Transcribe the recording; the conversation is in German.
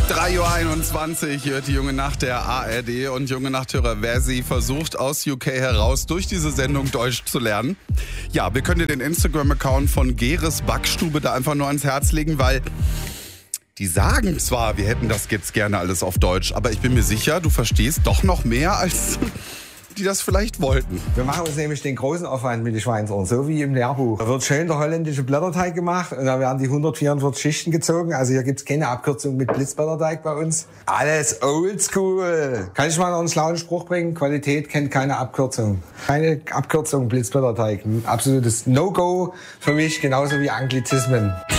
3:21 Uhr hört die Junge Nacht der ARD und Junge Nachthörer Versi versucht aus UK heraus durch diese Sendung Deutsch zu lernen. Ja, wir können dir den Instagram-Account von Geres Backstube da einfach nur ans Herz legen, weil die sagen zwar, wir hätten das jetzt gerne alles auf Deutsch, aber ich bin mir sicher, du verstehst doch noch mehr als die das vielleicht wollten. Wir machen uns nämlich den großen Aufwand mit den Schweinsohren, so wie im Lehrbuch. Da wird schön der holländische Blätterteig gemacht und da werden die 144 Schichten gezogen. Also hier gibt's keine Abkürzung mit Blitzblätterteig bei uns. Alles oldschool. Kann ich mal noch einen schlauen Spruch bringen? Qualität kennt keine Abkürzung. Keine Abkürzung Blitzblätterteig. Ein absolutes No-Go für mich, genauso wie Anglizismen.